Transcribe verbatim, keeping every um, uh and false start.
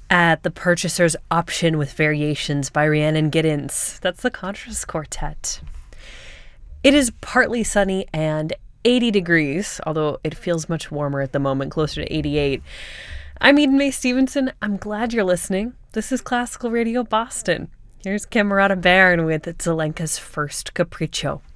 at The Purchaser's Option with Variations by Rhiannon Giddens. That's the Contrast Quartet. It is partly sunny and eighty degrees, although it feels much warmer at the moment, closer to eighty-eight. I'm Eden Mae Stevenson. I'm glad you're listening. This is Classical Radio Boston. Here's Camerata Baron with Zelenka's First Capriccio.